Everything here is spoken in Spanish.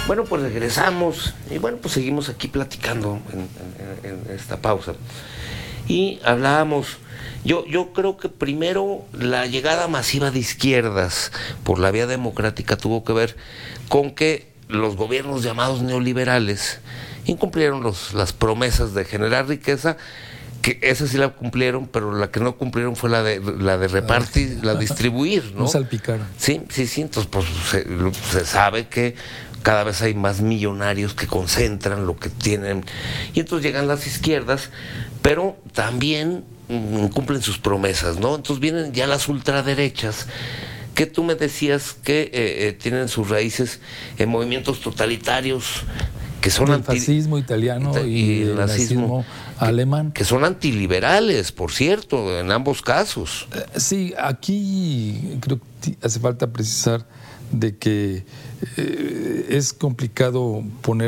Bueno, pues regresamos y bueno, pues seguimos aquí platicando en esta pausa. Y hablábamos, yo creo que primero la llegada masiva de izquierdas por la vía democrática tuvo que ver con que los gobiernos llamados neoliberales incumplieron las promesas de generar riqueza, que esa sí la cumplieron, pero la que no cumplieron fue la de repartir, la distribuir, ¿no? No salpicaron. Sí, entonces pues se sabe que cada vez hay más millonarios que concentran lo que tienen, y entonces llegan las izquierdas, pero también cumplen sus promesas, ¿no? Entonces vienen ya las ultraderechas, que tú me decías que tienen sus raíces en movimientos totalitarios, que son el fascismo italiano y el nazismo alemán. Que son antiliberales, por cierto, en ambos casos. Sí, aquí creo que hace falta precisar de que es complicado poner